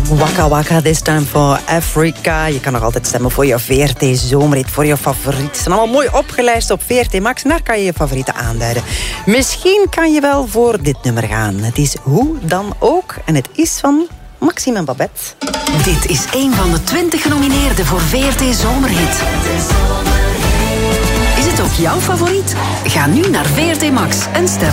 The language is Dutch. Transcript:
Waka Waka, this time for Africa. Je kan nog altijd stemmen voor je VRT Zomerhit, voor je favoriet. Ze zijn allemaal mooi opgelijst op VRT Max. En daar kan je je favorieten aanduiden. Misschien kan je wel voor dit nummer gaan. Het is Hoe dan ook. En het is van Maxime en Babette. Dit is een van de 20 genomineerden voor VRT Zomerhit. Is het ook jouw favoriet? Ga nu naar VRT Max en stem